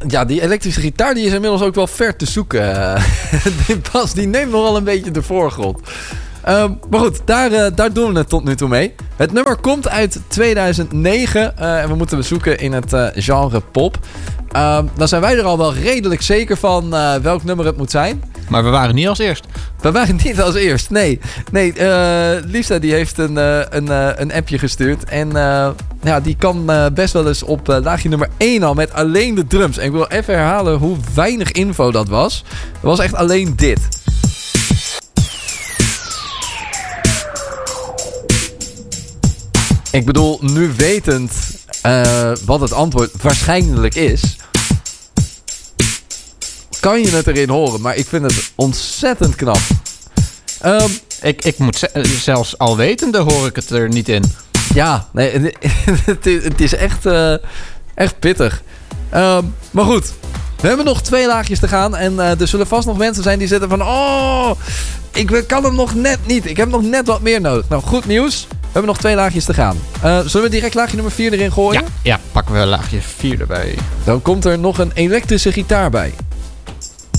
Ja, die elektrische gitaar die is inmiddels ook wel ver te zoeken. Die neemt nogal een beetje de voorgrond. Maar goed, daar doen we het tot nu toe mee. Het nummer komt uit 2009 en we moeten zoeken in het genre pop. Dan zijn wij er al wel redelijk zeker van welk nummer het moet zijn. Maar we waren niet als eerst. We waren niet als eerst, nee. Lisa die heeft een appje gestuurd. En die kan best wel eens op laagje nummer 1 al met alleen de drums. En ik wil even herhalen hoe weinig info dat was. Het was echt alleen dit. Ik bedoel, nu wetend wat het antwoord waarschijnlijk is, kan je het erin horen. Maar ik vind het ontzettend knap. Ik moet zelfs al wetende hoor ik het er niet in. Ja, nee, het is echt pittig. Maar goed, we hebben nog 2 laagjes te gaan. En er zullen vast nog mensen zijn die zitten van... Oh, ik kan hem nog net niet. Ik heb nog net wat meer nodig. Nou, goed nieuws. We hebben nog 2 laagjes te gaan. Zullen we direct laagje nummer 4 erin gooien? Ja, pakken we laagje 4 erbij. Dan komt er nog een elektrische gitaar bij.